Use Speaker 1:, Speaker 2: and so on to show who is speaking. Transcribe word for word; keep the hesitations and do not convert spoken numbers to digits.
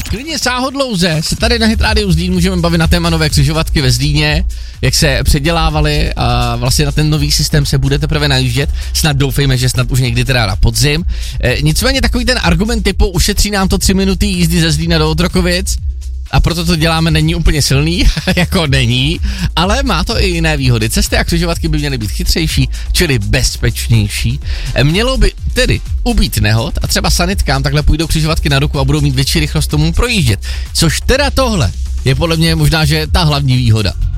Speaker 1: Klidně sáhodlouze se tady na Hit Radio Zlín můžeme bavit na téma nové křižovatky ve Zlíně, jak se předělávaly a vlastně na ten nový systém se bude teprve najíždět. Snad doufejme, že snad už někdy teda na podzim. E, nicméně takový ten argument typu ušetří nám to tři minuty jízdy ze Zlína do Otrokovic a proto to děláme, není úplně silný, jako není, ale má to i jiné výhody. Cesty a křižovatky by měly být chytřejší, čili bezpečnější. E, mělo by tedy ubít nehod a třeba sanitkám takhle půjdou křižovatky na ruku a budou mít větší rychlost tomu projíždět. Což teda tohle je podle mě možná, že ta hlavní výhoda.